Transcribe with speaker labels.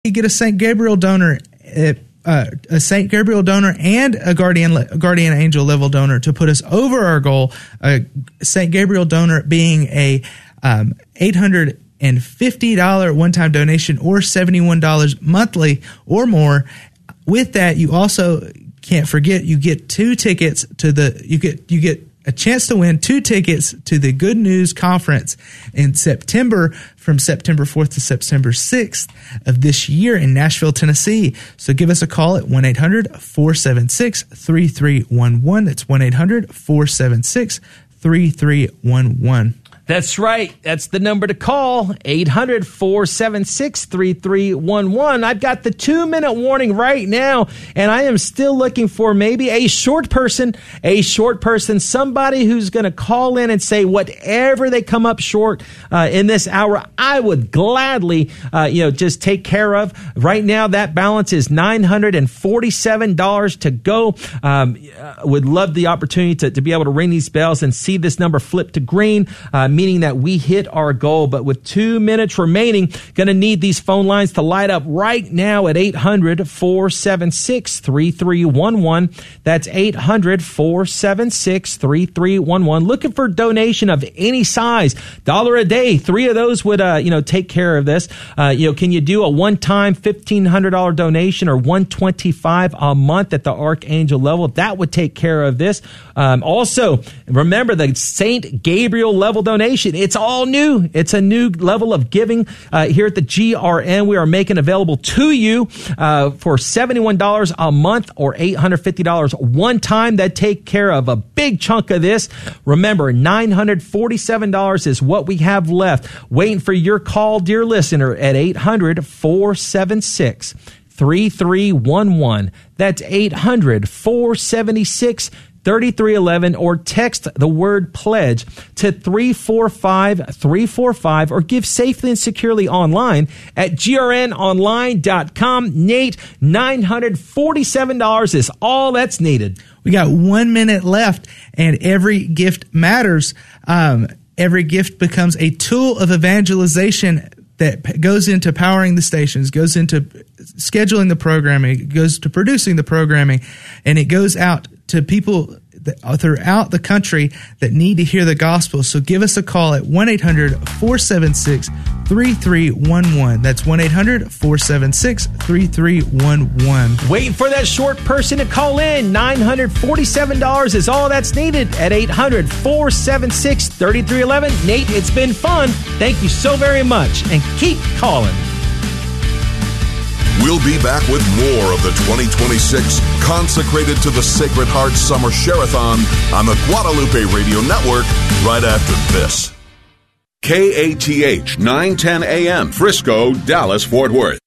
Speaker 1: you get a St. Gabriel donor, a St. Gabriel donor and a guardian angel level donor to put us over our goal. St. Gabriel donor being a $850 one-time donation or $71 monthly or more. With that, you also can't forget you get 2 tickets to you get a chance to win 2 tickets to the Good News Conference in September, from September 4th to September 6th of this year in Nashville, Tennessee. So give us a call at 1-800-476-3311. That's 1-800-476-3311.
Speaker 2: That's right. That's the number to call, 800-476-3311. I've got the 2-minute warning right now, and I am still looking for maybe a short person, somebody who's going to call in and say whatever they come up short in this hour, I would gladly, just take care of. Right now, that balance is $947 to go. Would love the opportunity to be able to ring these bells and see this number flip to green, meaning that we hit our goal. But with 2 minutes remaining, going to need these phone lines to light up right now at 800-476-3311. That's 800-476-3311. Looking for donation of any size, $1 a day. 3 of those would, take care of this. Can you do a one-time $1,500 donation or $125 a month at the Archangel level? That would take care of this. Also, remember the St. Gabriel level donation. It's all new. It's a new level of giving here at the GRN. We are making available to you for $71 a month or $850 one time. That take care of a big chunk of this. Remember, $947 is what we have left. Waiting for your call, dear listener, at 800-476-3311. That's 800-476-3311, or text the word pledge to 345-345, or give safely and securely online at grnonline.com. Nate, $947 is all that's needed.
Speaker 1: We got 1 minute left, and every gift matters. Every gift becomes a tool of evangelization that goes into powering the stations, goes into scheduling the programming, goes to producing the programming, and it goes out to people throughout the country that need to hear the gospel. So give us a call at 1-800-476-3311. That's 1-800-476-3311.
Speaker 2: Waiting for that short person to call in. $947 is all that's needed at 800-476-3311. Nate, it's been fun. Thank you so very much, and keep calling.
Speaker 3: We'll be back with more of the 2026 Consecrated to the Sacred Heart Summer Share-a-thon on the Guadalupe Radio Network right after this. KATH 910 AM, Frisco, Dallas, Fort Worth.